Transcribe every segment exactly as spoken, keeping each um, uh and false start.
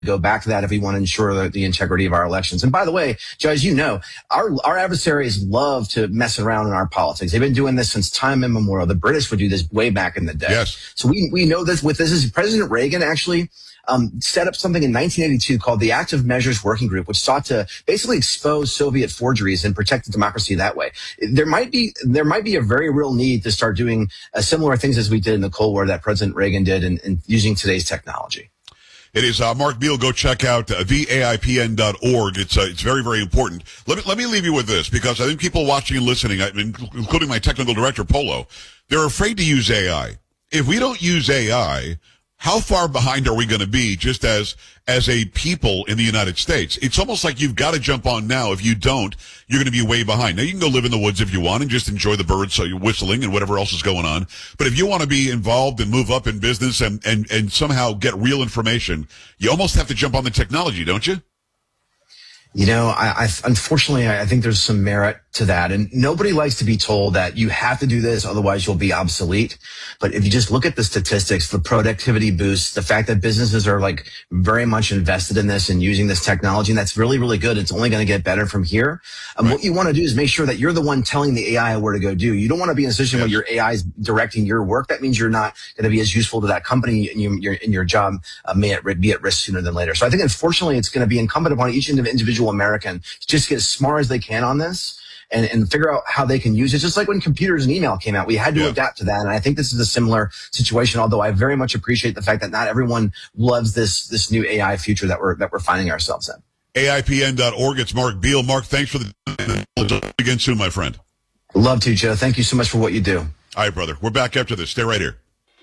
go back to that if we want to ensure the, the integrity of our elections. And by the way, Joe, as you know, our our adversaries love to mess around in our politics. They've been doing this since time immemorial. The British would do this way back in the day. Yes. So we we know this with this is President Reagan actually um, set up something in nineteen eighty-two called the Active Measures Working Group, which sought to basically expose Soviet forgeries and protect the democracy that way. There might be there might be a very real need to start doing uh, similar things as we did in the Cold War that President Reagan did, and, and using today's technology. It is uh, Mark Beal. Go check out uh, the A I P N dot org. It's uh, it's very, very important. Let me let me leave you with this, because I think people watching and listening, including my technical director Polo, they're afraid to use A I. If we don't use A I, how far behind are we going to be just as as a people in the United States? It's almost like you've got to jump on now. If you don't, you're going to be way behind. Now, you can go live in the woods if you want and just enjoy the birds, so you're whistling and whatever else is going on. But if you want to be involved and move up in business and, and, and somehow get real information, you almost have to jump on the technology, don't you? You know, I, I unfortunately, I think there's some merit to that. And nobody likes to be told that you have to do this, otherwise you'll be obsolete. But if you just look at the statistics, the productivity boosts, the fact that businesses are like very much invested in this and using this technology, and that's really, really good. It's only going to get better from here. Um, right. What you want to do is make sure that you're the one telling the A I where to go do. You don't want to be in a situation yes. where your A I is directing your work. That means you're not going to be as useful to that company, and you, your, and your job uh, may at, be at risk sooner than later. So I think, unfortunately, it's going to be incumbent upon each individual American to just get as smart as they can on this. And, and figure out how they can use it. Just like when computers and email came out, we had to yeah. adapt to that. And I think this is a similar situation, although I very much appreciate the fact that not everyone loves this this new A I future that we're that we're finding ourselves in. A I P N dot org. It's Mark Beal. Mark, thanks for the time. Again soon, my friend. Love to, Joe. Thank you so much for what you do. All right, brother. We're back after this. Stay right here.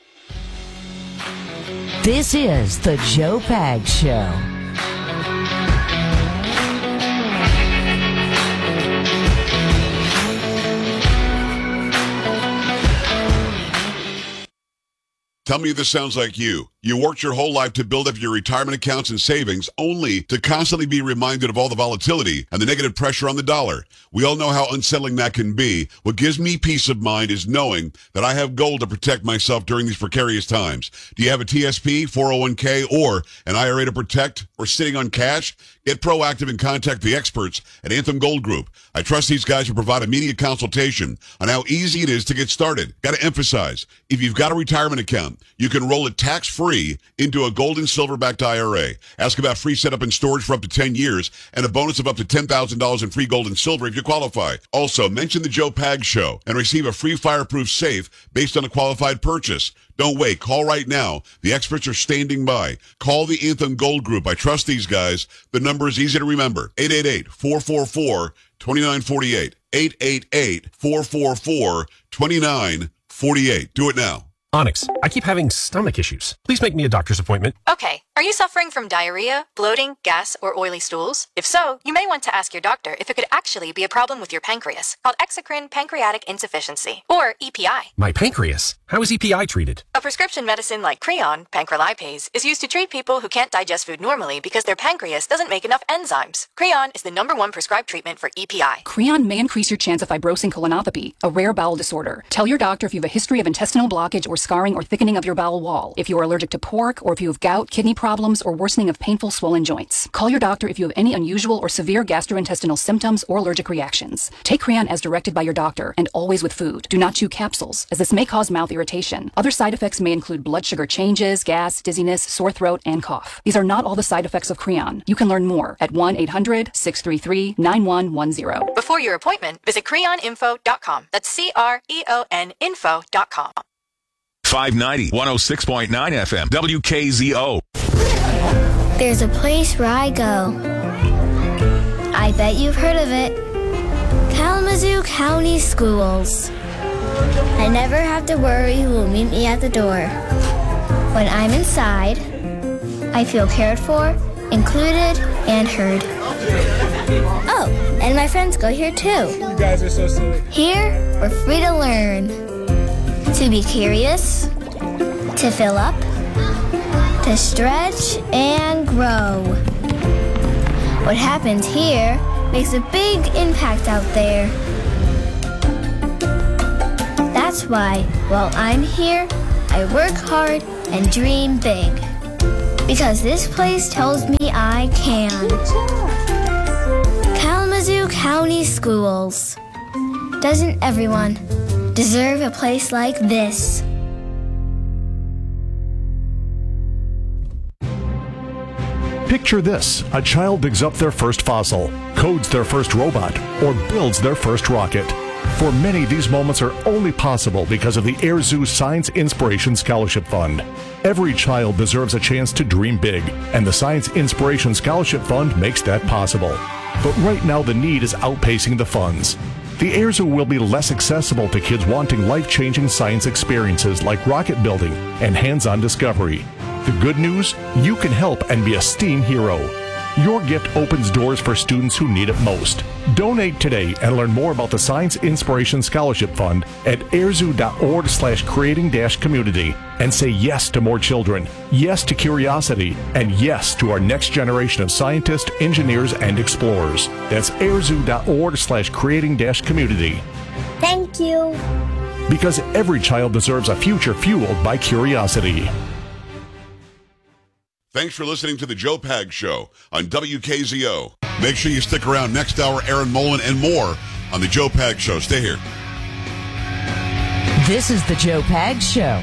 This is the Joe Pags Show. Tell me this sounds like you. You worked your whole life to build up your retirement accounts and savings, only to constantly be reminded of all the volatility and the negative pressure on the dollar. We all know how unsettling that can be. What gives me peace of mind is knowing that I have gold to protect myself during these precarious times. Do you have a T S P, four oh one k, or an I R A to protect, or sitting on cash? Get proactive and contact the experts at Anthem Gold Group. I trust these guys to provide immediate consultation on how easy it is to get started. Got to emphasize, if you've got a retirement account, you can roll it tax-free into a gold and silver-backed I R A. Ask about free setup and storage for up to ten years and a bonus of up to ten thousand dollars in free gold and silver if you qualify. Also, mention the Joe Pags Show and receive a free fireproof safe based on a qualified purchase. Don't wait. Call right now. The experts are standing by. Call the Anthem Gold Group. I trust these guys. The number is easy to remember. eight eight eight, four four four, two nine four eight. eight eight eight, four four four, two nine four eight. Do it now. Onyx, I keep having stomach issues. Please make me a doctor's appointment. Okay. Are you suffering from diarrhea, bloating, gas, or oily stools? If so, you may want to ask your doctor if it could actually be a problem with your pancreas, called exocrine pancreatic insufficiency, or E P I. My pancreas? How is E P I treated? A prescription medicine like Creon, pancrelipase, is used to treat people who can't digest food normally because their pancreas doesn't make enough enzymes. Creon is the number one prescribed treatment for E P I. Creon may increase your chance of fibrosing colonopathy, a rare bowel disorder. Tell your doctor if you have a history of intestinal blockage or scarring or thickening of your bowel wall, if you are allergic to pork, or if you have gout, kidney problems, or worsening of painful swollen joints. Call your doctor if you have any unusual or severe gastrointestinal symptoms or allergic reactions. Take Creon as directed by your doctor, and always with food. Do not chew capsules, as this may cause mouth irritation. Other side effects may include blood sugar changes, gas, dizziness, sore throat, and cough. These are not all the side effects of Creon. You can learn more at one eight hundred, six three three, nine one one zero. Before your appointment, visit creon info dot com. That's C R E O N info dot com. five ninety, one oh six point nine F M, W K Z O. There's a place where I go. I bet you've heard of it. Kalamazoo County Schools. I never have to worry who will meet me at the door. When I'm inside, I feel cared for, included, and heard. Oh, and my friends go here too. You guys are so silly. Here, we're free to learn. To be curious, to fill up, to stretch and grow. What happens here makes a big impact out there. That's why, while I'm here, I work hard and dream big. Because this place tells me I can. Kalamazoo County Schools. Doesn't everyone deserve a place like this? Picture this. A child digs up their first fossil, codes their first robot, or builds their first rocket. For many, these moments are only possible because of the Air Zoo Science Inspiration Scholarship Fund. Every child deserves a chance to dream big, and the Science Inspiration Scholarship Fund makes that possible. But right now, the need is outpacing the funds. The Air Zoo will be less accessible to kids wanting life-changing science experiences like rocket building and hands-on discovery. The good news? You can help and be a STEAM hero. Your gift opens doors for students who need it most. Donate today and learn more about the Science Inspiration Scholarship Fund at airzoo.org slash creating dash community and say yes to more children, yes to curiosity, and yes to our next generation of scientists, engineers, and explorers. That's airzoo.org slash creating dash community. Thank you. Because every child deserves a future fueled by curiosity. Thanks for listening to the Joe Pags Show on W K Z O. Make sure you stick around next hour, Aaron Mullen and more on the Joe Pags Show. Stay here. This is the Joe Pags Show.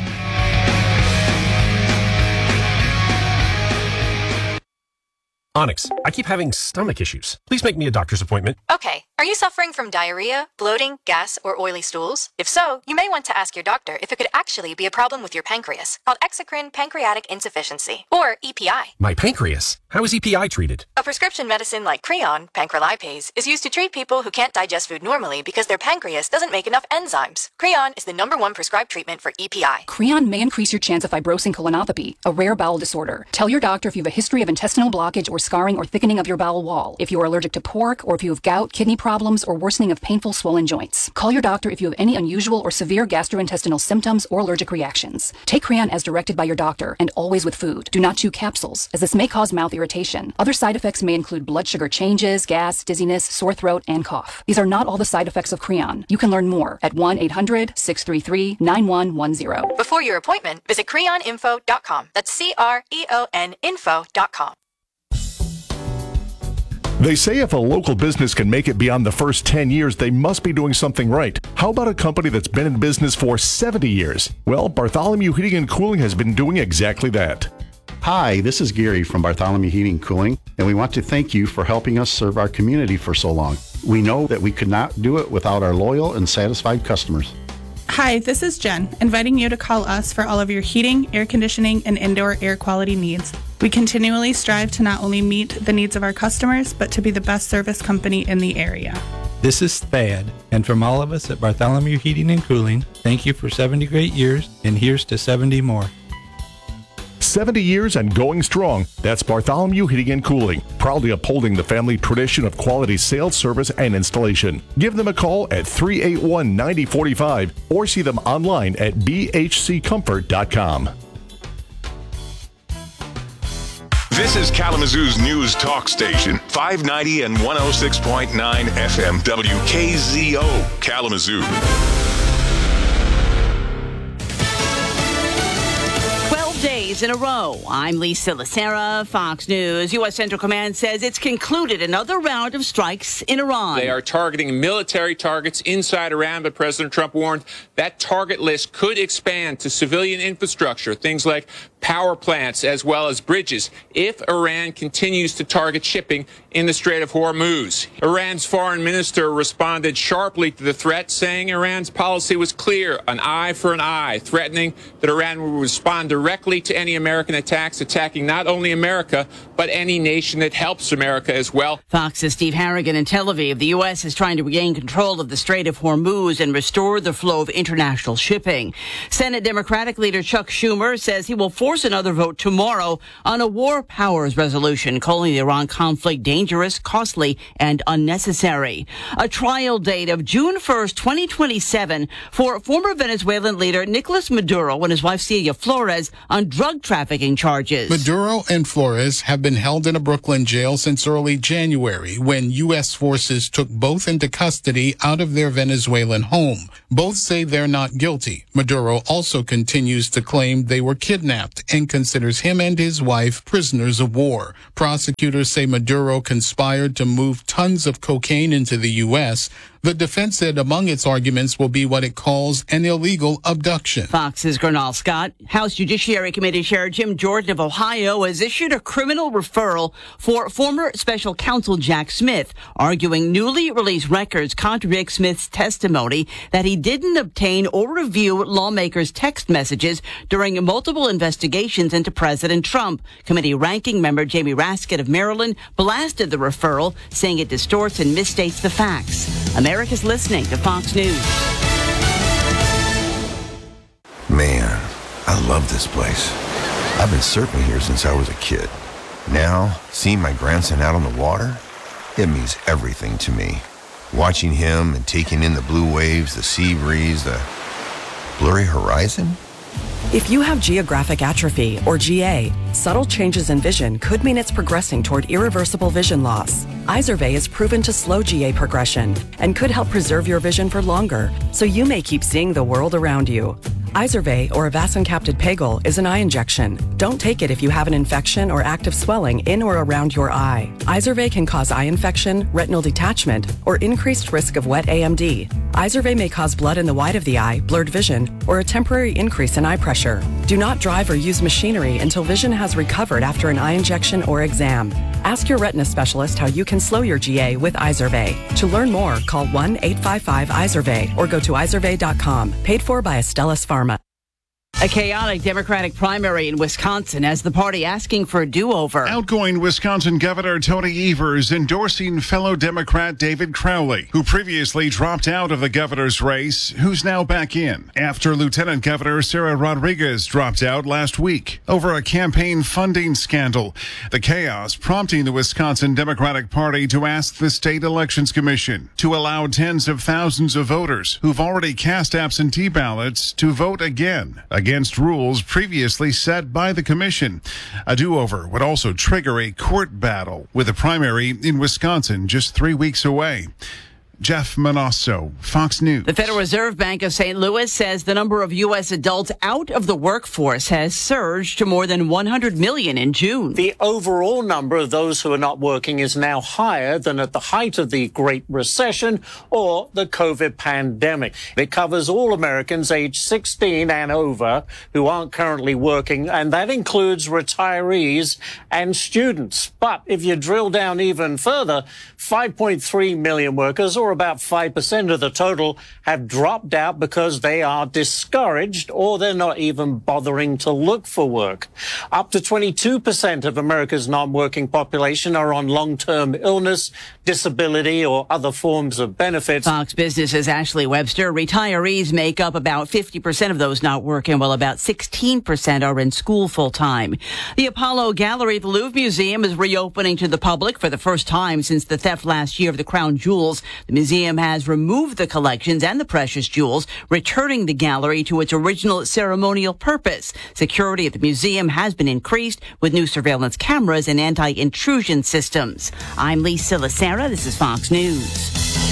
Onyx, I keep having stomach issues. Please make me a doctor's appointment. Okay, are you suffering from diarrhea, bloating, gas, or oily stools? If so, you may want to ask your doctor if it could actually be a problem with your pancreas, called exocrine pancreatic insufficiency, or E P I. My pancreas? How is E P I treated? A prescription medicine like Creon, pancrelipase, is used to treat people who can't digest food normally because their pancreas doesn't make enough enzymes. Creon is the number one prescribed treatment for E P I. Creon may increase your chance of fibrosing colonopathy, a rare bowel disorder. Tell your doctor if you have a history of intestinal blockage or scarring or thickening of your bowel wall, if you are allergic to pork, or if you have gout, kidney problems, or worsening of painful swollen joints. Call your doctor if you have any unusual or severe gastrointestinal symptoms or allergic reactions. Take Creon as directed by your doctor and always with food. Do not chew capsules, as this may cause mouth irritation. Other side effects may include blood sugar changes, gas, dizziness, sore throat, and cough. These are not all the side effects of Creon. You can learn more at one eight hundred, six three three, nine one one zero. Before your appointment, visit creon info dot com. That's C R E O N info dot com. They say if a local business can make it beyond the first ten years, they must be doing something right. How about a company that's been in business for seventy years? Well, Bartholomew Heating and Cooling has been doing exactly that. Hi, this is Gary from Bartholomew Heating and Cooling, and we want to thank you for helping us serve our community for so long. We know that we could not do it without our loyal and satisfied customers. Hi, this is Jen, inviting you to call us for all of your heating, air conditioning, and indoor air quality needs. We continually strive to not only meet the needs of our customers, but to be the best service company in the area. This is Thad, and from all of us at Bartholomew Heating and Cooling, thank you for seventy great years, and here's to seventy more. seventy years and going strong. That's Bartholomew Heating and Cooling, proudly upholding the family tradition of quality sales, service, and installation. Give them a call at three eight one, nine zero four five or see them online at b h c comfort dot com. This is Kalamazoo's news talk station, five ninety and one oh six point nine F M, W K Z O, Kalamazoo. Days in a row. I'm Lisa Lacera, Fox News. U S Central Command says it's concluded another round of strikes in Iran. They are targeting military targets inside Iran, but President Trump warned that target list could expand to civilian infrastructure, things like power plants as well as bridges, if Iran continues to target shipping in the Strait of Hormuz. Iran's foreign minister responded sharply to the threat, saying Iran's policy was clear, an eye for an eye, threatening that Iran will respond directly to any American attacks, attacking not only America, but any nation that helps America as well. Fox's Steve Harrigan in Tel Aviv. The U S is trying to regain control of the Strait of Hormuz and restore the flow of international shipping. Senate Democratic leader Chuck Schumer says he will force another vote tomorrow on a war powers resolution, calling the Iran conflict dangerous, costly, and unnecessary. A trial date of June first, twenty twenty-seven for former Venezuelan leader Nicolas Maduro and his wife Celia Flores on drug drug trafficking charges. Maduro and Flores have been held in a Brooklyn jail since early January, when U S forces took both into custody out of their Venezuelan home. Both say they're not guilty. Maduro also continues to claim they were kidnapped and considers him and his wife prisoners of war. Prosecutors say Maduro conspired to move tons of cocaine into the U S. The defense said among its arguments will be what it calls an illegal abduction. Fox's Gernal Scott. House Judiciary Committee Chair Jim Jordan of Ohio has issued a criminal referral for former special counsel Jack Smith, arguing newly released records contradict Smith's testimony that he didn't obtain or review lawmakers' text messages during multiple investigations into President Trump. Committee ranking member Jamie Raskin of Maryland blasted the referral, saying it distorts and misstates the facts. America's listening to Fox News. Man, I love this place. I've been surfing here since I was a kid. Now, seeing my grandson out on the water, it means everything to me. Watching him and taking in the blue waves, the sea breeze, the blurry horizon. If you have geographic atrophy, or G A, subtle changes in vision could mean it's progressing toward irreversible vision loss. Izervay is proven to slow G A progression and could help preserve your vision for longer, so you may keep seeing the world around you. Izervay, or avacincaptad pegol, is an eye injection. Don't take it if you have an infection or active swelling in or around your eye. Izervay can cause eye infection, retinal detachment, or increased risk of wet A M D. Izervay may cause blood in the white of the eye, blurred vision, or a temporary increase in eye pressure. Do not drive or use machinery until vision has recovered after an eye injection or exam. Ask your retina specialist how you can slow your G A with Izervay. To learn more, call one eight five five Izervay or go to izervay dot com. Paid for by Astellas Pharma. A chaotic Democratic primary in Wisconsin has the party asking for a do-over. Outgoing Wisconsin Governor Tony Evers endorsing fellow Democrat David Crowley, who previously dropped out of the governor's race, who's now back in, after Lieutenant Governor Sarah Rodriguez dropped out last week over a campaign funding scandal. The chaos prompting the Wisconsin Democratic Party to ask the State Elections Commission to allow tens of thousands of voters who've already cast absentee ballots to vote again. Against rules previously set by the commission. A do-over would also trigger a court battle, with a primary in Wisconsin just three weeks away. Jeff Manasso, Fox News. The Federal Reserve Bank of Saint Louis says the number of U S adults out of the workforce has surged to more than one hundred million in June. The overall number of those who are not working is now higher than at the height of the Great Recession or the COVID pandemic. It covers all Americans aged sixteen and over who aren't currently working, and that includes retirees and students. But if you drill down even further, five point three million workers, or about five percent of the total, have dropped out because they are discouraged or they're not even bothering to look for work. Up to twenty-two percent of America's non-working population are on long-term illness, disability, or other forms of benefits. Fox Business's Ashley Webster. Retirees make up about fifty percent of those not working, while about sixteen percent are in school full-time. The Apollo Gallery at the Louvre Museum is reopening to the public for the first time since the theft last year of the crown jewels. The museum has removed the collections and the precious jewels, returning the gallery to its original ceremonial purpose. Security at the museum has been increased with new surveillance cameras and anti-intrusion systems. I'm Lisa Lacera. This is Fox News.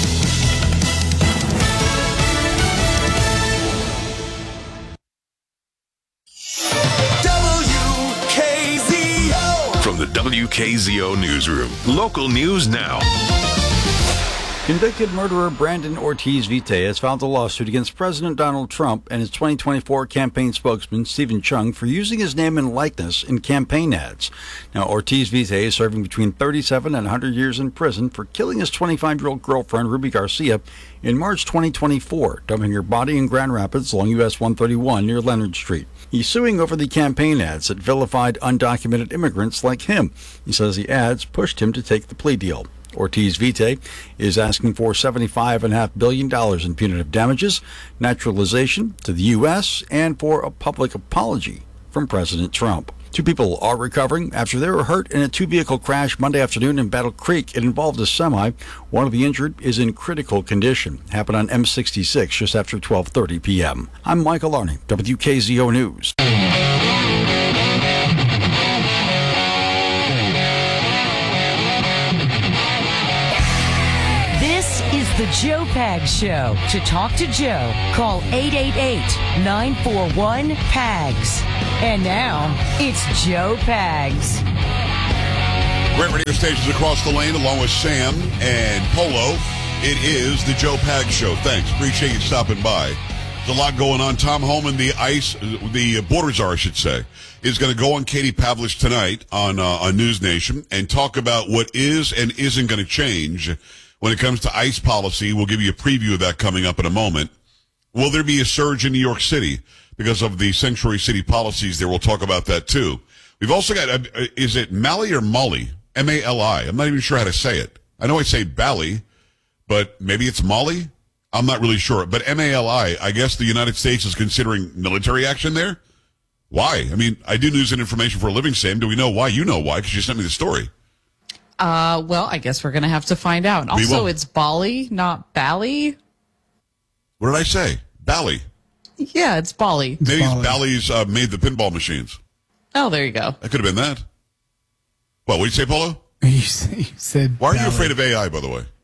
From the W K Z O Newsroom, local news now. Convicted murderer Brandon Ortiz Vite has filed a lawsuit against President Donald Trump and his twenty twenty-four campaign spokesman Stephen Chung for using his name and likeness in campaign ads. Now, Ortiz Vite is serving between thirty-seven and one hundred years in prison for killing his twenty-five-year-old girlfriend Ruby Garcia in March twenty twenty-four, dumping her body in Grand Rapids along U S one thirty-one near Leonard Street. He's suing over the campaign ads that vilified undocumented immigrants like him. He says the ads pushed him to take the plea deal. Ortiz Vite is asking for seventy-five point five billion dollars in punitive damages, naturalization to the U S, and for a public apology from President Trump. Two people are recovering after they were hurt in a two-vehicle crash Monday afternoon in Battle Creek. It involved a semi. One of the injured is in critical condition. Happened on M sixty-six just after twelve thirty p.m. I'm Michael Arney, W K Z O News. The Joe Pags Show. To talk to Joe, call eight eight eight, nine four one, P A G S. And now, it's Joe Pags. Great radio stations across the lane, along with Sam and Polo. It is the Joe Pags Show. Thanks. Appreciate you stopping by. There's a lot going on. Tom Homan, the ice, the border czar, I should say, is going to go on Katie Pavlich tonight on uh, on News Nation and talk about what is and isn't going to change when it comes to ICE policy. We'll give you a preview of that coming up in a moment. Will there be a surge in New York City because of the Sanctuary City policies there? We'll talk about that, too. We've also got, uh, is it Mali or Molly? M A L I. I'm not even sure how to say it. I know I say Bali, but maybe it's Molly? I'm not really sure. But M A L I, I guess the United States is considering military action there? Why? I mean, I do news and information for a living, Sam. Do we know why? You know why, because you sent me the story. Uh, well, I guess we're going to have to find out. We Also, will. it's Bali, not Bali. What did I say? Bali. Yeah, it's Bali. Maybe it's Bally's uh, made the pinball machines. Oh, there you go. That could have been that. What, what did you say, Polo? You said, you said Why are you Bali. afraid of A I, by the way?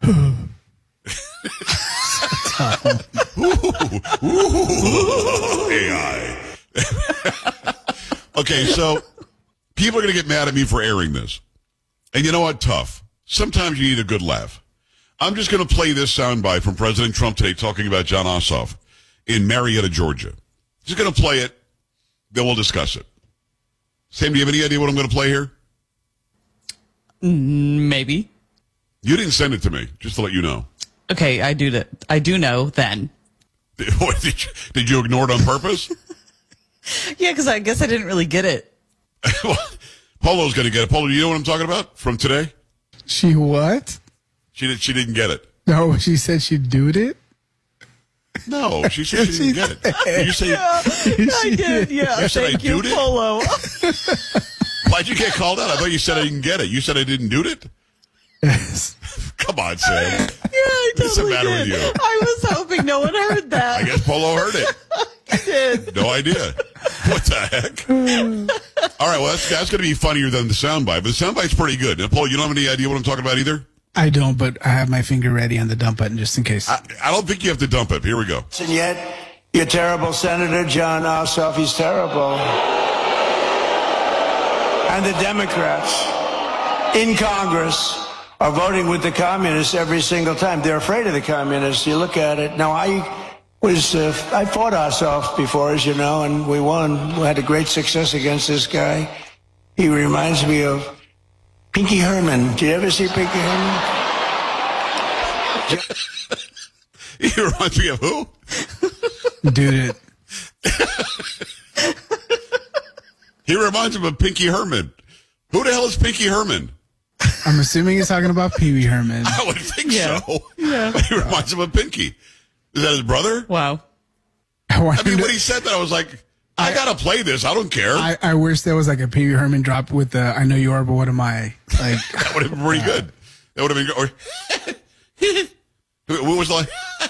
ooh, ooh, A I. Okay, so people are going to get mad at me for airing this. And you know what? Tough. Sometimes you need a good laugh. I'm just going to play this soundbite from President Trump today talking about John Ossoff in Marietta, Georgia. Just going to play it, then we'll discuss it. Sam, do you have any idea what I'm going to play here? Maybe. You didn't send it to me, just to let you know. Okay, I do that. I do know then. Did, what, did, you, did you ignore it on purpose? Yeah, because I guess I didn't really get it. Polo's going to get it. Polo, do you know what I'm talking about from today? She what? She did. She didn't get it. No, she said she did it. No, she said she didn't get it. Did you say? Yeah, I did. Yeah, You said thank I you, dude it? Polo. Why'd you get called out? I thought you said I didn't get it. You said I didn't do it? Yes. Come on, Sam. Yeah, I What's the totally matter did. with you? I was hoping no one heard that. I guess Polo heard it. He did. No idea. What the heck? All right, well, that's, that's going to be funnier than the soundbite, but the soundbite's pretty good. Now, Polo, you don't have any idea what I'm talking about either? I don't, but I have my finger ready on the dump button just in case. I, I don't think you have to dump it. Here we go. And yet, your terrible Senator John Ossoff, he's terrible. And the Democrats in Congress are voting with the communists every single time. They're afraid of the communists. You look at it. Now, I was, uh, I fought Ossoff before, as you know, and we won. We had a great success against this guy. He reminds me of Pinky Herman. Did you ever see Pinky Herman? He reminds me of who? Dude, it. He reminds him of Pinky Herman. Who the hell is Pinky Herman? I'm assuming he's talking about Pee Wee Herman. I would think Yeah. so. Yeah. He reminds him of Pinky. Is that his brother? Wow. I, I mean, when he said that, I was like, I, I gotta play this. I don't care. I, I wish there was like a Pee Wee Herman drop with the "I know you are, but what am I?" Like that would have been pretty good. That would have been good. Or, what was the?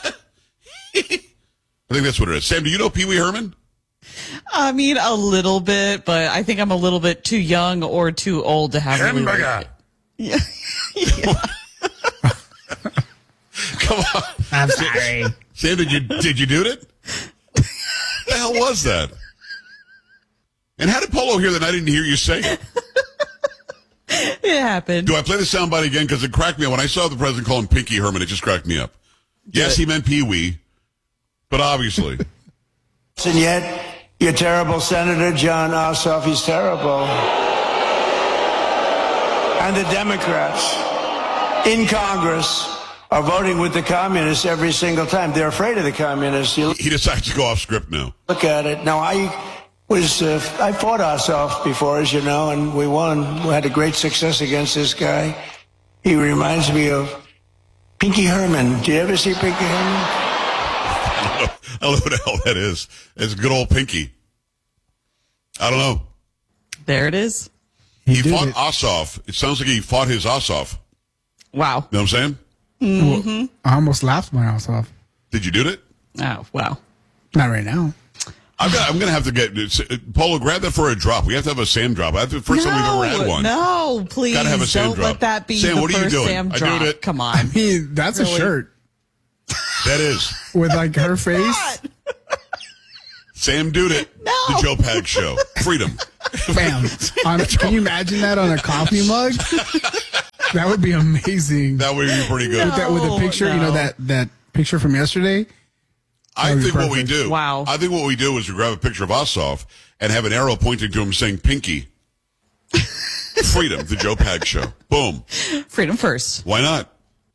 I think that's what it is. Sam, do you know Pee Wee Herman? I mean, a little bit, but I think I'm a little bit too young or too old to have really Hamburger. Yeah. Come on. I'm sorry. Sam, did you did you do it? What the hell was that? And how did Polo hear that I didn't hear you say it? It happened. Do I play the soundbite again? Because it cracked me up. When I saw the president call him Pinky Herman, it just cracked me up. Yes, he meant Pee Wee, but obviously. And yet, your terrible Senator John Ossoff, he's terrible. And the Democrats in Congress are voting with the communists every single time. They're afraid of the communists. You He decides to go off script now. look at it. Now, I was, uh, I fought Ossoff before, as you know, and we won. We had a great success against this guy. He reminds me of Pinky Herman. Did you ever see Pinky Herman? I don't know who the hell that is. It's good old Pinky. I don't know. There it is. He, he fought it. Ossoff. It sounds like he fought his Ossoff. Wow. You know what I'm saying? Mm-hmm. I almost laughed my ass off. Did you do it? Oh, wow. Not right now. I've got, I'm going to have to get Polo. Grab that for a drop. We have to have a Sam drop. That's the first no, time we've ever had one. No, please Gotta have a Sam don't drop. let that be Sam, the what are you first doing? Sam I drop. did it. Come on. I mean, that's Really? a shirt. That is. With like her face. Sam Dudit, no. The Joe Pag Show. Freedom. Bam. On, can you imagine that on a coffee mug? That would be amazing. That would be pretty good. With that, with a picture, no. you know, that, that picture from yesterday. I think what we do, wow. I think what we do is we grab a picture of Ossoff and have an arrow pointing to him saying pinky. Freedom, the Joe Pag Show. Boom. Freedom first. Why not?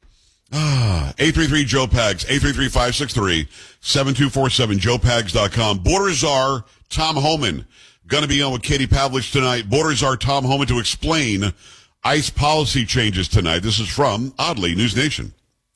Ah, eight three three Joe Pags, eight three three, five six three, seven two four seven, joe pags dot com. Border Czar Tom Homan going to be on with Katie Pavlich tonight. Border Czar Tom Homan to explain ICE policy changes tonight. This is from, oddly, News Nation.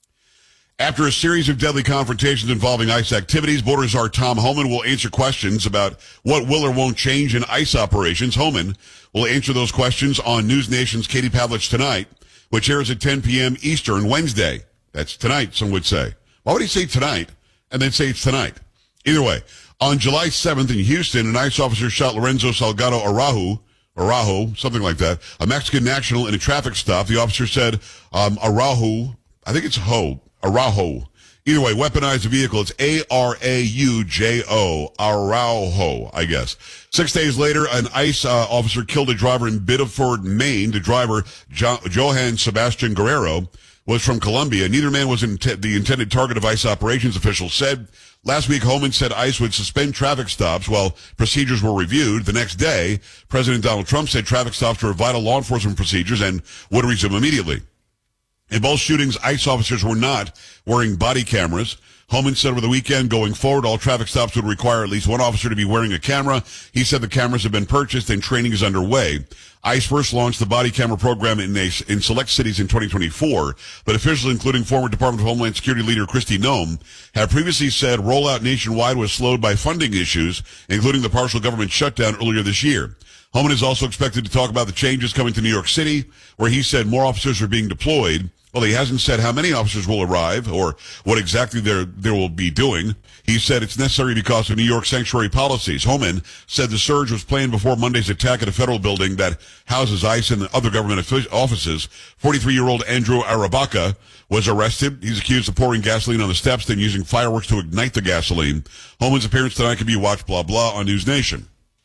After a series of deadly confrontations involving ICE activities, Border Czar Tom Homan will answer questions about what will or won't change in ICE operations. Homan will answer those questions on News Nation's Katie Pavlich Tonight, which airs at ten p.m. Eastern Wednesday. That's tonight, some would say. Why would he say tonight and then say it's tonight? Either way, on July seventh in Houston, an ICE officer shot Lorenzo Salgado Araujo, Araujo, something like that, a Mexican national in a traffic stop. The officer said um, Araujo, I think it's Ho, Araujo. Either way, weaponized the vehicle. It's A R A U J O, Araujo, I guess. Six days later, an ICE uh, officer killed a driver in Biddeford, Maine. The driver, jo- Johan Sebastian Guerrero, was from Colombia. Neither man was in the intended target of ICE operations, officials said. Last week, Homan said ICE would suspend traffic stops while procedures were reviewed. The next day, President Donald Trump said traffic stops were vital law enforcement procedures and would resume immediately. In both shootings, ICE officers were not wearing body cameras. Homan said over the weekend, going forward, all traffic stops would require at least one officer to be wearing a camera. He said the cameras have been purchased and training is underway. ICE first launched the body camera program in, a, in select cities in twenty twenty-four, but officials, including former Department of Homeland Security leader Kristi Noem, have previously said rollout nationwide was slowed by funding issues, including the partial government shutdown earlier this year. Homan is also expected to talk about the changes coming to New York City, where he said more officers are being deployed. Well, he hasn't said how many officers will arrive or what exactly they they will be doing. He said it's necessary because of New York sanctuary policies. Homan said the surge was planned before Monday's attack at a federal building that houses ICE and other government offices. forty-three-year-old Andrew Arabaca was arrested. He's accused of pouring gasoline on the steps, then using fireworks to ignite the gasoline. Homan's appearance tonight can be watched, blah, blah, on News Nation.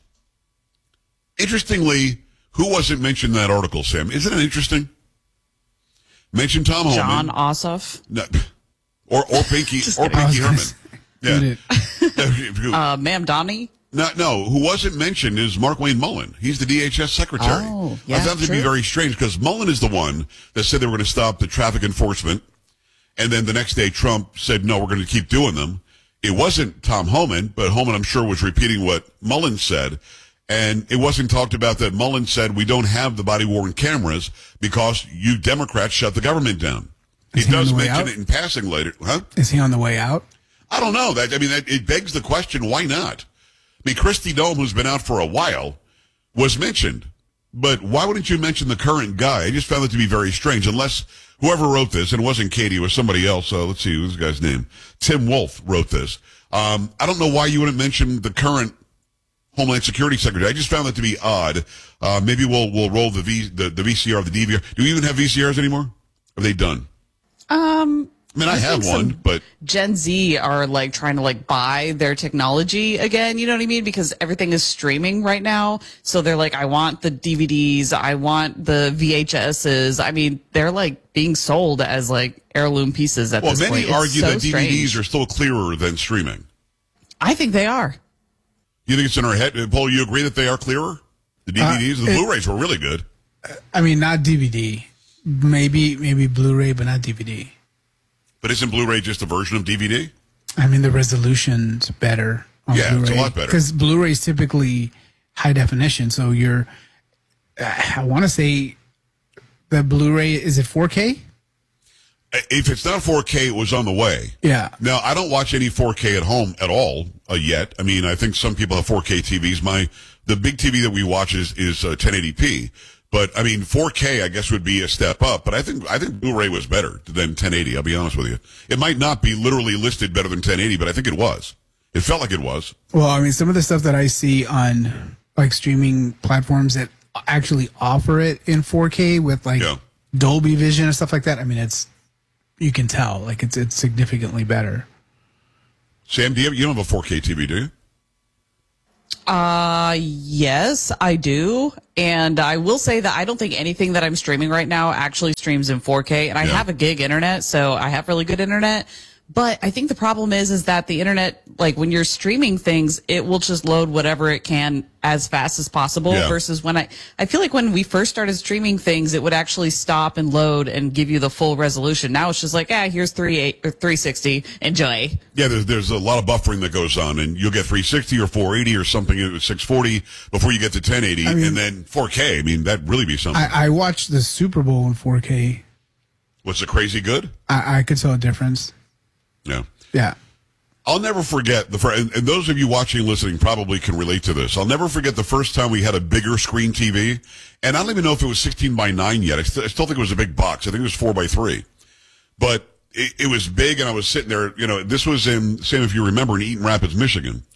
Interestingly, who wasn't mentioned in that article, Sam? Isn't it interesting? Mention Tom Homan. John Ossoff. No, or or Pinky or Pinky Herman. Yeah. uh, Ma'am Donnie. No, no. Who wasn't mentioned is Mark Wayne Mullen. He's the D H S secretary. Oh, yeah, I found that to be very strange because Mullen is the one that said they were going to stop the traffic enforcement, and then the next day Trump said no, we're going to keep doing them. It wasn't Tom Homan, but Homan, I'm sure, was repeating what Mullen said. And it wasn't talked about that Mullen said we don't have the body-worn cameras because you Democrats shut the government down. Is he he does on the way mention out? it in passing later. Huh? Is he on the way out? I don't know. That I mean, that, it begs the question, why not? I mean, Kristi Noem, who's been out for a while, was mentioned. But why wouldn't you mention the current guy? I just found it to be very strange, unless whoever wrote this, and it wasn't Katie, it was somebody else. So let's see, who's the guy's name? Tim Wolf wrote this. Um, I don't know why you wouldn't mention the current Homeland Security Secretary. I just found that to be odd. Uh, maybe we'll we'll roll the V the, the V C R, the D V R. Do we even have V C Rs anymore? Are they done? Um, I mean, I, I have one, but Gen Z are like trying to like buy their technology again. You know what I mean? Because everything is streaming right now. So they're like, I want the D V Ds. I want the V H S's. I mean, they're like being sold as like heirloom pieces at well, this many point. It's argue so that D V Ds strange. are still clearer than streaming. I think they are. You think it's in our head? Paul, you agree that they are clearer? The D V Ds? Uh, the it- Blu-rays were really good. I mean, not D V D. Maybe maybe Blu-ray, but not D V D. But isn't Blu-ray just a version of D V D? I mean, the resolution's better on Yeah, Blu-ray. it's a lot better. Because Blu-ray is typically high definition. So you're, I want to say that Blu-ray, is it four K? If it's not four K, it was on the way. Yeah. Now, I don't watch any four K at home at all uh, yet. I mean, I think some people have four K T Vs. My the big T V that we watch is is uh, ten eighty p. But I mean, four K I guess would be a step up. But I think I think Blu-ray was better than ten eighty. I'll be honest with you. It might not be literally listed better than ten eighty, but I think it was. It felt like it was. Well, I mean, some of the stuff that I see on like streaming platforms that actually offer it in four K with like Yeah. Dolby Vision and stuff like that. I mean, it's you can tell like it's it's significantly better. Sam, do you, have, you don't have a four K T V, do you? Uh, yes, I do. And I will say that I don't think anything that I'm streaming right now actually streams in four K. And I Yeah. have a gig internet, so I have really good internet. But I think the problem is, is that the internet, like when you're streaming things, it will just load whatever it can as fast as possible. Yeah. Versus when I, I feel like when we first started streaming things, it would actually stop and load and give you the full resolution. Now it's just like, ah, here's three eight or three sixty. Enjoy. Yeah, there's, there's a lot of buffering that goes on, and you'll get three sixty or four eighty or something at six forty before you get to ten eighty, I mean- and then four K. I mean, that'd really be something. I, I watched the Super Bowl in four K. What's it crazy good? I, I could tell a difference. Yeah. Yeah. I'll never forget the fir- and, and those of you watching and listening probably can relate to this. I'll never forget the first time we had a bigger screen T V, and I don't even know if it was sixteen by nine yet. I, st- I still think it was a big box. I think it was four by three, but it, it was big, and I was sitting there. You know, this was in, Sam, if you remember, in Eaton Rapids, Michigan,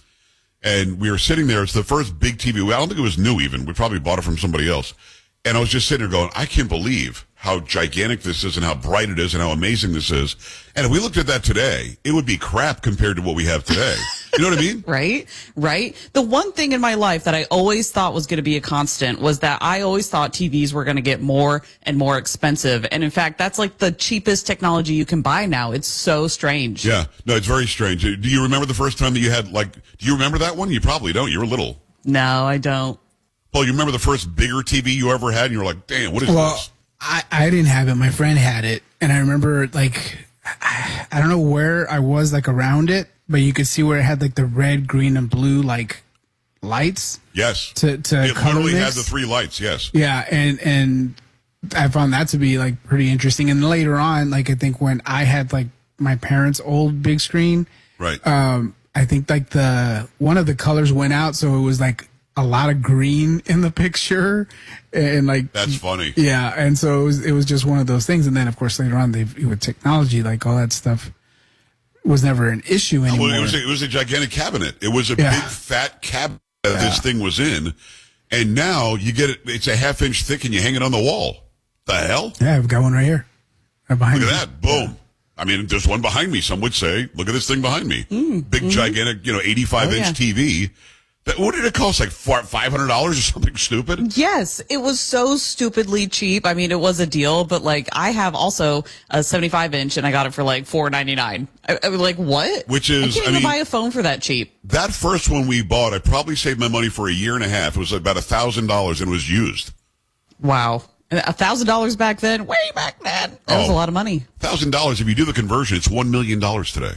and we were sitting there. It's the first big T V. I don't think it was new even. We probably bought it from somebody else, and I was just sitting there going, I can't believe how gigantic this is and how bright it is and how amazing this is. And if we looked at that today, it would be crap compared to what we have today. You know what I mean? Right? Right? The one thing in my life that I always thought was going to be a constant was that I always thought T Vs were going to get more and more expensive. And in fact, that's like the cheapest technology you can buy now. It's so strange. Yeah. No, it's very strange. Do you remember the first time that you had, like, do you remember that one? You probably don't. You were little. No, I don't. Paul, you remember the first bigger T V you ever had? And you were like, damn, what is Well, this? I, I didn't have it. My friend had it. And I remember, like, I, I don't know where I was, like, around it, but you could see where it had, like, the red, green, and blue, like, lights. Yes. To, to it color literally mix. had the three lights, yes. Yeah, and and I found that to be, like, pretty interesting. And later on, like, I think when I had, like, my parents' old big screen, Right. um, I think, like, the one of the colors went out, so it was, like, a lot of green in the picture, and like That's funny. yeah, and so it was it was just one of those things. And then of course later on, they with technology, like all that stuff was never an issue anymore. Well, it was a, it was a gigantic cabinet. It was a Yeah. big fat cabinet that this thing was in, and now you get it. It's a half inch thick, and you hang it on the wall. The hell? Yeah, I've got one right here, right behind Look me. at that! Boom. I mean, there's one behind me. Some would say, "Look at this thing behind me." Mm, Big, mm-hmm. gigantic, you know, eighty-five Oh, inch yeah. T V. That, what did it cost? Like five hundred dollars or something stupid? Yes, it was so stupidly cheap. I mean, it was a deal, but like I have also a seventy-five inch and I got it for like four ninety-nine. I, I was like, what? Which is, I can't I even mean- buy a phone for that cheap. That first one we bought, I probably saved my money for a year and a half. It was about a thousand dollars and it was used. Wow. A thousand dollars back then, way back then. That was Oh. a lot of money. Thousand dollars. If you do the conversion, it's one million dollars today.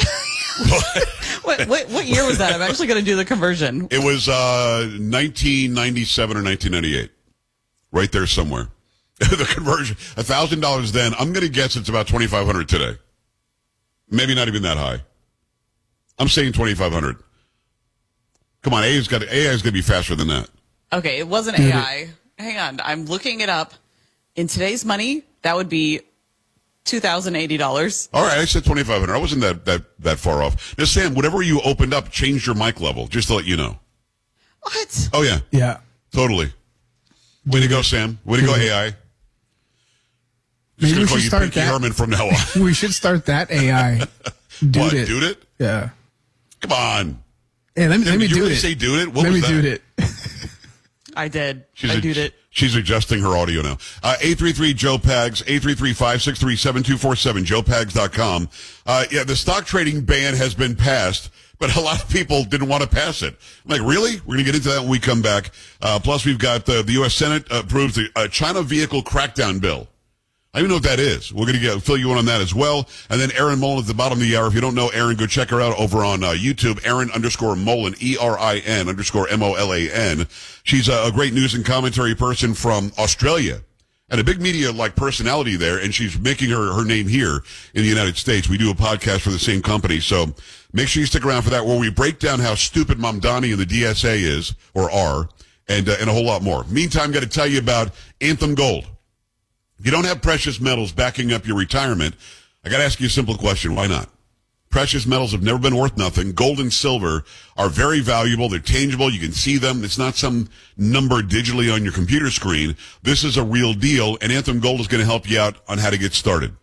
What, what, what year was that? I'm actually going to do the conversion. It was uh, nineteen ninety-seven or nineteen ninety-eight. Right there somewhere. The conversion. A thousand dollars then. I'm going to guess it's about twenty-five hundred today. Maybe not even that high. I'm saying twenty-five hundred. Come on, A I's got A I is going to be faster than that. Okay, it wasn't A I. Hang on, I'm looking it up. In today's money, that would be two thousand eighty dollars. All right, I said twenty-five hundred. I wasn't that, that, that far off. Now, Sam, whatever you opened up, changed your mic level, just to let you know. What? Oh, yeah. Yeah. Totally. Way to go, Sam. Way to go, A I. Just Maybe going we to call should you start Pinky that. Herman from now on. We should start that A I. Dude What, it. dude it? Yeah. Come on. Hey, let me Did let me you do really it. say dude it? What let was me that? do it. I did. She's I a- did it. She's adjusting her audio now. Uh, eight three three Joe Pags, eight three three, five six three, seven two four seven, joe pags dot com. Uh, yeah, the stock trading ban has been passed, but a lot of people didn't want to pass it. I'm like, really? We're going to get into that when we come back. Uh, plus, we've got uh, the U S Senate approves the uh, China vehicle crackdown bill. I don't even know what that is. We're going to get, fill you in on that as well. And then Erin Mullen at the bottom of the hour. If you don't know Erin, go check her out over on uh, YouTube. Erin underscore Mullen, E R I N underscore M O L A N. She's a, a great news and commentary person from Australia and a big media like personality there. And she's making her, her name here in the United States. We do a podcast for the same company. So make sure you stick around for that, where we break down how stupid Mamdani and the D S A is or are, and, uh, and a whole lot more. Meantime, got to tell you about Anthem Gold. If you don't have precious metals backing up your retirement, I got to ask you a simple question. Why not? Precious metals have never been worth nothing. Gold and silver are very valuable. They're tangible. You can see them. It's not some number digitally on your computer screen. This is a real deal, and Anthem Gold is going to help you out on how to get started.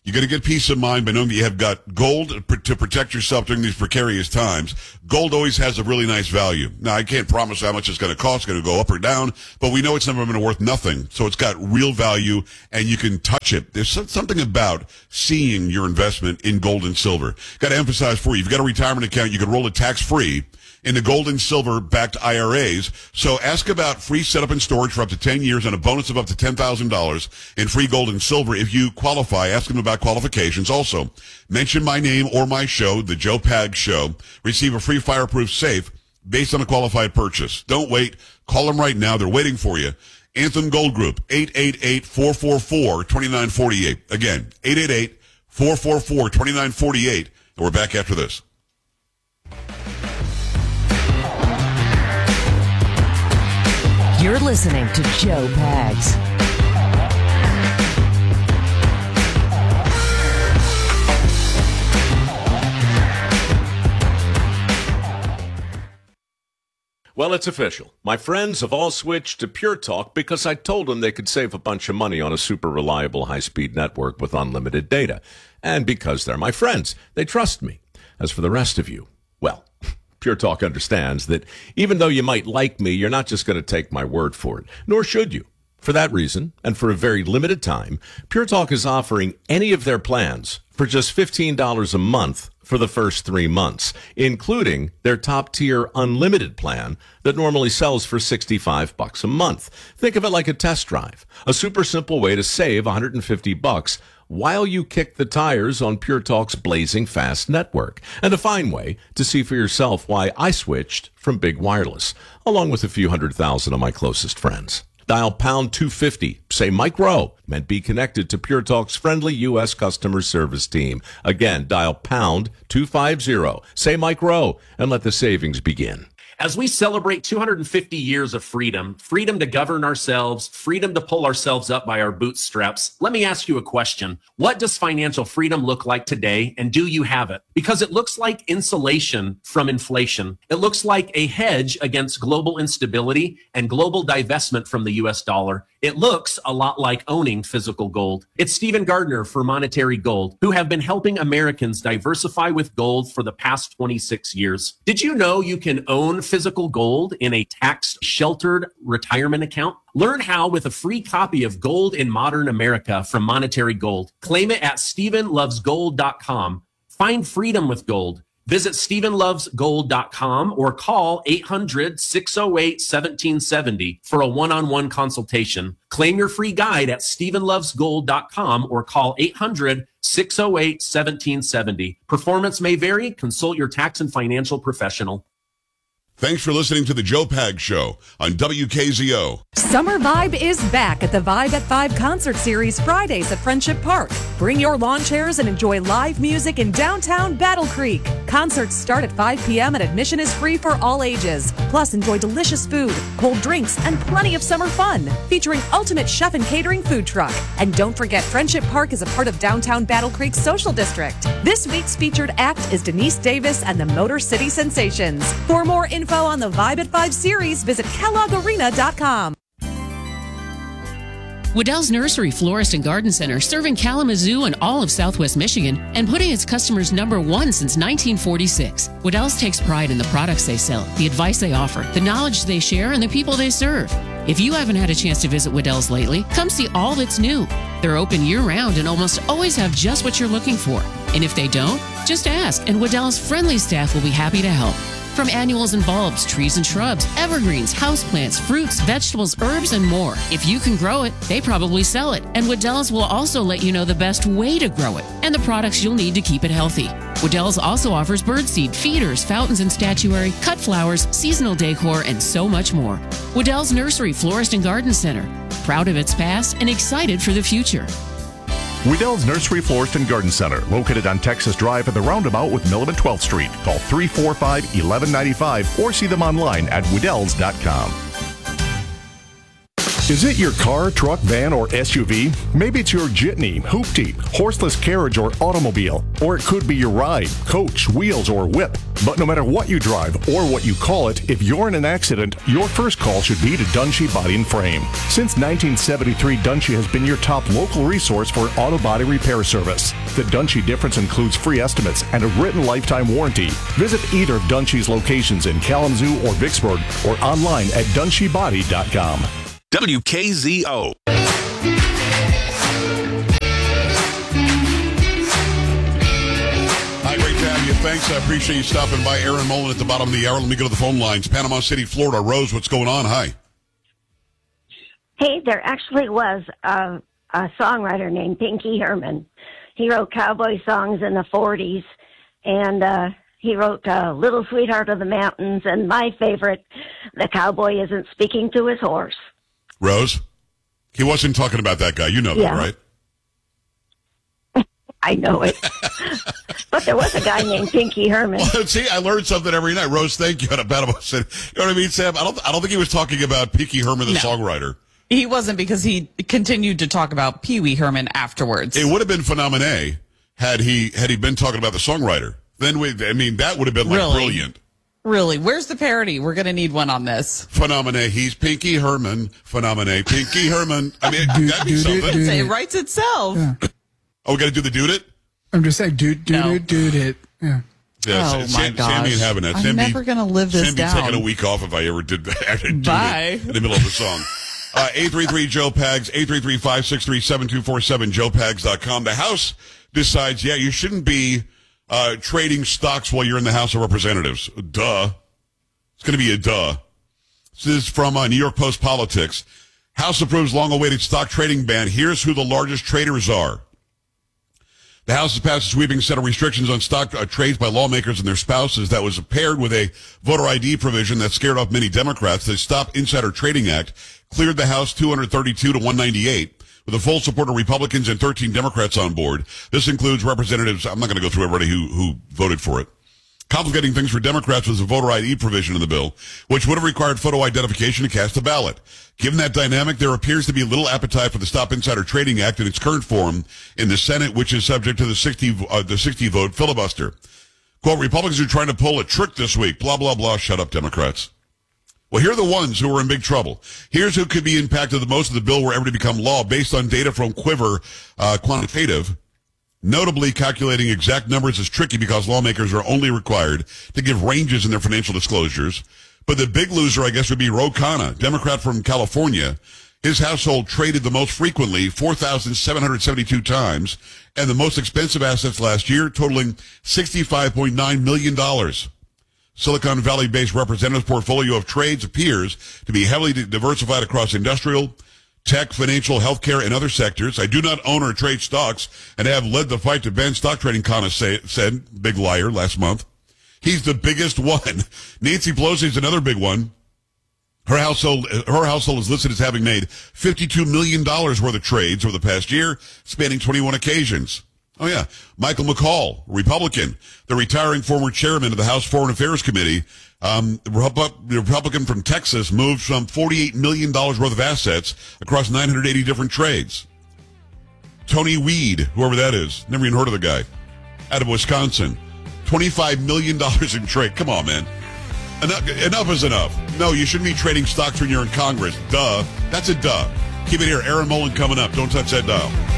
You got to get peace of mind by knowing that you have got gold to protect yourself during these precarious times. Gold always has a really nice value. Now, I can't promise how much it's going to cost. It's going to go up or down, but we know it's never been worth nothing. So it's got real value, and you can touch it. There's something about seeing your investment in gold and silver. Got to emphasize for you, if you've got a retirement account, you can roll it tax-free into gold and silver-backed I R As. So ask about free setup and storage for up to ten years and a bonus of up to ten thousand dollars in free gold and silver if you qualify. Ask them about qualifications. Also, mention my name or my show, The Joe Pag Show. Receive a free fireproof safe based on a qualified purchase. Don't wait. Call them right now. They're waiting for you. Anthem Gold Group, eight eight eight, four four four, two nine four eight. Again, eight eight eight, four four four, two nine four eight. And we're back after this. You're listening to Joe Pags. Well, it's official. My friends have all switched to Pure Talk because I told them they could save a bunch of money on a super reliable high-speed network with unlimited data. And because they're my friends, they trust me. As for the rest of you, well, Pure Talk understands that even though you might like me, you're not just going to take my word for it, nor should you. For that reason, and for a very limited time, Pure Talk is offering any of their plans for just fifteen dollars a month for the first three months, including their top-tier unlimited plan that normally sells for sixty-five bucks a month. Think of it like a test drive, a super simple way to save one hundred fifty bucks while you kick the tires on Pure Talk's blazing fast network, and a fine way to see for yourself why I switched from Big Wireless, along with a few hundred thousand of my closest friends. Dial pound two fifty, say Mike Rowe, and be connected to Pure Talk's friendly U S customer service team. Again, dial pound two fifty, say Mike Rowe, and let the savings begin. As we celebrate two hundred fifty years of freedom, freedom to govern ourselves, freedom to pull ourselves up by our bootstraps, let me ask you a question. What does financial freedom look like today, and do you have it? Because it looks like insulation from inflation. It looks like a hedge against global instability and global divestment from the U S dollar. It looks a lot like owning physical gold. It's Stephen Gardner for Monetary Gold, who have been helping Americans diversify with gold for the past twenty-six years. Did you know you can own physical gold in a tax-sheltered retirement account? Learn how with a free copy of Gold in Modern America from Monetary Gold. Claim it at stephen loves gold dot com. Find freedom with gold. Visit stephen loves gold dot com or call eight hundred, six oh eight, one seven seven oh for a one-on-one consultation. Claim your free guide at stephen loves gold dot com or call eight hundred, six oh eight, one seven seven oh. Performance may vary. Consult your tax and financial professional. Thanks for listening to the Joe Pag Show on W K Z O. Summer Vibe is back at the Vibe at five concert series Fridays at Friendship Park. Bring your lawn chairs and enjoy live music in downtown Battle Creek. Concerts start at five p.m. and admission is free for all ages. Plus, enjoy delicious food, cold drinks, and plenty of summer fun, featuring Ultimate Chef and Catering Food Truck. And don't forget, Friendship Park is a part of downtown Battle Creek's social district. This week's featured act is Denise Davis and the Motor City Sensations. For more info on the Vibe at five series, visit kellogg arena dot com. Waddell's Nursery, Florist, and Garden Center, serving Kalamazoo and all of Southwest Michigan and putting its customers number one since nineteen forty-six. Waddell's takes pride in the products they sell, the advice they offer, the knowledge they share, and the people they serve. If you haven't had a chance to visit Waddell's lately, come see all that's new. They're open year-round and almost always have just what you're looking for. And if they don't, just ask, and Waddell's friendly staff will be happy to help. From annuals and bulbs, trees and shrubs, evergreens, houseplants, fruits, vegetables, herbs, and more. If you can grow it, they probably sell it. And Waddell's will also let you know the best way to grow it and the products you'll need to keep it healthy. Waddell's also offers birdseed, feeders, fountains and statuary, cut flowers, seasonal decor, and so much more. Waddell's Nursery, Florist, and Garden Center. Proud of its past and excited for the future. Waddell's Nursery, Florist, and Garden Center, located on Texas Drive at the roundabout with Milam and twelfth Street. Call three four five, one one nine five or see them online at waddells dot com. Is it your car, truck, van, or S U V? Maybe it's your jitney, hoopty, horseless carriage, or automobile. Or it could be your ride, coach, wheels, or whip. But no matter what you drive or what you call it, if you're in an accident, your first call should be to Dunshee Body and Frame. Since nineteen seventy-three, Dunshee has been your top local resource for auto body repair service. The Dunshee difference includes free estimates and a written lifetime warranty. Visit either of Dunshee's locations in Kalamazoo or Vicksburg or online at dunshee body dot com. W K Z O. Hi, great to have you. Thanks. I appreciate you stopping by. Aaron Mullen at the bottom of the hour. Let me go to the phone lines. Panama City, Florida. Rose, what's going on? Hi. Hey, there actually was a, a songwriter named Pinky Herman. He wrote cowboy songs in the forties, and uh, he wrote uh, Little Sweetheart of the Mountains, and my favorite, The Cowboy Isn't Speaking to His Horse. Rose, he wasn't talking about that guy. You know Yeah. that, right? I know it. But there was a guy named Pinky Herman. Well, see, I learned something every night. Rose, thank you. On a Panama City. You know what I mean, Sam? I don't, I don't think he was talking about Pinky Herman, the No. songwriter. He wasn't, because he continued to talk about Pee Wee Herman afterwards. It would have been phenomenal had he had he been talking about the songwriter. Then we, I mean, that would have been like Really? brilliant. Really? Where's the parody? We're going to need one on this. Phenomena. He's Pinky Herman. Phenomena. Pinky Herman. I mean, that'd be something. It writes itself. Oh, we got to do the dude it? I'm just saying, dude, dude, dude, dude, it. Yeah. Yeah, Oh, Sam, my gosh. Sammy and having that. I'm Sam be- never going to live this Sam be down. taking a week off if I ever did that. Actually do Bye. it in the middle of the song. Uh, eight three three Joe Pags, eight three three, five six three, seven two four seven, joe pags dot com. The House decides, yeah, you shouldn't be uh, trading stocks while you're in the House of Representatives. Duh. It's going to be a duh. This is from uh, New York Post Politics. House approves long-awaited stock trading ban. Here's who the largest traders are. The House has passed a sweeping set of restrictions on stock uh, trades by lawmakers and their spouses that was paired with a voter I D provision that scared off many Democrats. The Stop Insider Trading Act cleared the House two hundred thirty-two to one ninety-eight with the full support of Republicans and thirteen Democrats on board. This includes representatives. I'm not going to go through everybody who, who voted for it. Complicating things for Democrats was a voter I D provision in the bill, which would have required photo identification to cast a ballot. Given that dynamic, there appears to be little appetite for the Stop Insider Trading Act in its current form in the Senate, which is subject to the sixty, uh, the sixty vote filibuster. Quote, Republicans are trying to pull a trick this week. Blah, blah, blah. Shut up, Democrats. Well, here are the ones who are in big trouble. Here's who could be impacted the most if the bill were ever to become law based on data from Quiver uh, Quantitative. Notably, calculating exact numbers is tricky because lawmakers are only required to give ranges in their financial disclosures. But the big loser, I guess, would be Ro Khanna, Democrat from California. His household traded the most frequently, four thousand seven hundred seventy-two times, and the most expensive assets last year, totaling sixty-five point nine million dollars. Silicon Valley-based representative's portfolio of trades appears to be heavily diversified across industrial, tech, financial, healthcare, and other sectors. I do not own or trade stocks and have led the fight to ban stock trading, Khanna say, said, big liar, last month. He's the biggest one. Nancy Pelosi is another big one. Her household, her household is listed as having made fifty-two million dollars worth of trades over the past year, spanning twenty-one occasions. Oh, yeah. Michael McCaul, Republican, the retiring former chairman of the House Foreign Affairs Committee, um, the Republican from Texas, moved some forty-eight million dollars worth of assets across nine hundred eighty different trades. Tony Weed, whoever that is, never even heard of the guy, out of Wisconsin, twenty-five million dollars in trade. Come on, man. Enough, enough is enough. No, you shouldn't be trading stocks when you're in Congress. Duh. That's a duh. Keep it here. Aaron Mullen coming up. Don't touch that dial.